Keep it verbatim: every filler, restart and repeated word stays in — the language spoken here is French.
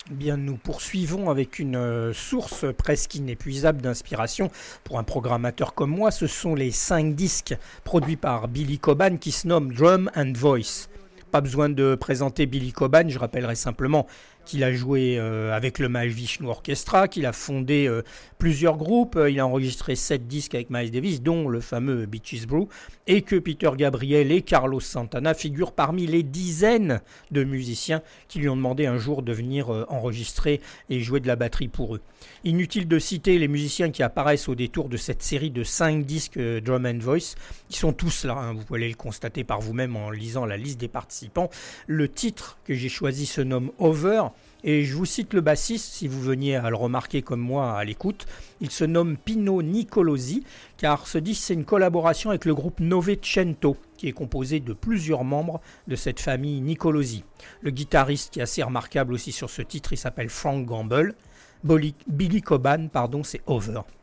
Bien, nous poursuivons avec une euh, source presque inépuisable d'inspiration pour un programmateur comme moi. Ce sont les cinq disques produits par Billy Cobham qui se nomment Drum and Voice. Pas besoin de présenter Billy Cobham, je rappellerai simplement qu'il a joué euh, avec le Mahavishnu Orchestra, qu'il a fondé euh, plusieurs groupes, il a enregistré sept disques avec Miles Davis, dont le fameux Beaches Brew, et que Peter Gabriel et Carlos Santana figurent parmi les dizaines de musiciens qui lui ont demandé un jour de venir euh, enregistrer et jouer de la batterie pour eux. Inutile de citer les musiciens qui apparaissent au détour de cette série de cinq disques euh, Drum and Voice. Ils sont tous là, hein, vous pouvez le constater par vous-même en lisant la liste des participants. Le titre que j'ai choisi se nomme Over. Et je vous cite le bassiste, si vous veniez à le remarquer comme moi à l'écoute. Il se nomme Pino Nicolosi, car ce disque c'est une collaboration avec le groupe Novecento, qui est composé de plusieurs membres de cette famille Nicolosi. Le guitariste qui est assez remarquable aussi sur ce titre, il s'appelle Frank Gamble. Billy Cobham, pardon, c'est Over.